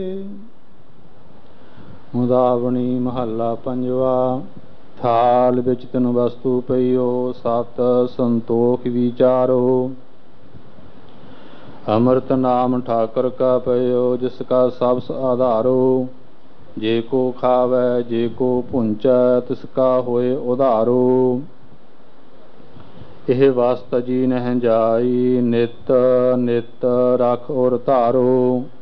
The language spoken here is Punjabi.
ਮੁਦਾਵਣੀ ਮਹੱਲਾ ਪੰਜਵਾ। ਥਾਲ ਵਿੱਚ ਤਿਨ ਵਸਤੂ ਪਈਓ, ਸਤ ਸੰਤੋਖ ਵਿਚਾਰੋ। ਅੰਮ੍ਰਿਤ ਨਾਮ ਠਾਕੁਰ ਕਾ ਪਈਓ, ਜਿਸ ਕਾ ਸਭ ਆਧਾਰੋ। ਜੇ ਕੋ ਖਾਵੈ ਜੇ ਕੋ ਭੁੰਚੈ, ਤਿਸ ਕਾ ਹੋਏ ਉਧਾਰੋ। ਇਹ ਵਸਤ ਜੀ ਨਹਿ ਜਾਈ, ਨਿਤ ਨਿਤ ਰਖ ਔਰ ਧਾਰੋ।